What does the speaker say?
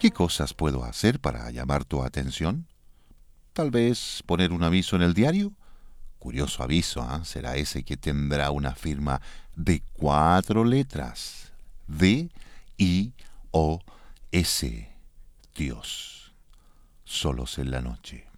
¿Qué cosas puedo hacer para llamar tu atención? Tal vez poner un aviso en el diario. Curioso aviso, ¿ah? Será ese que tendrá una firma de 4 letras. D-I-O-S. Dios. Solos en la noche.